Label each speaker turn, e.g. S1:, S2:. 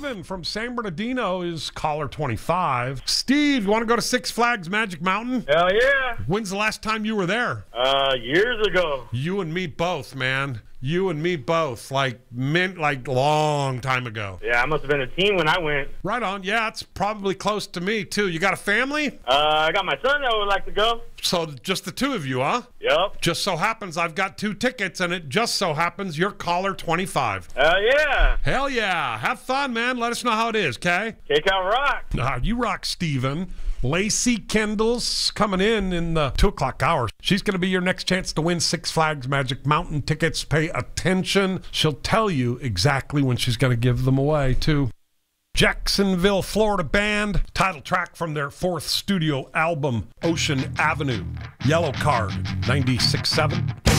S1: Steven from San Bernardino is caller 25. Steve, you want to go to Six Flags Magic Mountain?
S2: Hell yeah.
S1: When's the last time you were there?
S2: Years ago.
S1: You and me both, man. You and me both, like long time ago.
S2: Yeah, I must have been a teen when I went.
S1: Right on. Yeah, it's probably close to me, too. You got a family?
S2: I got my son that would like to go.
S1: So just the two of you, huh?
S2: Yep.
S1: Just so happens I've got 2 tickets, and it just so happens you're caller 25.
S2: Hell yeah.
S1: Hell yeah. Have fun, man. Let us know how it is, okay?
S2: Kick out rock.
S1: You rock, Steven. Lacey Kendall's coming in the 2 o'clock hour. She's going to be your next chance to win Six Flags Magic Mountain tickets. Pay attention. She'll tell you exactly when she's going to give them away, too. Jacksonville, Florida band. Title track from their 4th studio album, Ocean Avenue. Yellow Card, 96.7.